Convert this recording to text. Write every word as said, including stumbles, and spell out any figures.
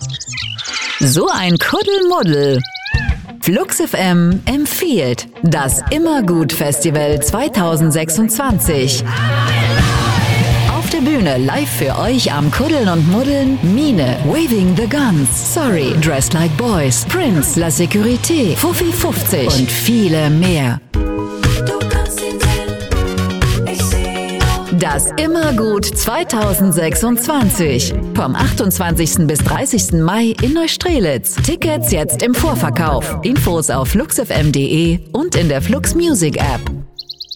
So ein Kuddelmuddel. Flux F M empfiehlt das Immergut-Festival zwanzig sechsundzwanzig. Auf der Bühne live für euch am Kuddeln und Muddeln Mine, Waving the Guns, Sorry, Dressed Like Boys, Prince, La Sécurité, Fuffi fünfzig und viele mehr. Das Immergut zwanzig sechsundzwanzig. Vom achtundzwanzigsten bis dreißigsten Mai in Neustrelitz. Tickets jetzt im Vorverkauf. Infos auf flux f m punkt de und in der Flux Music App.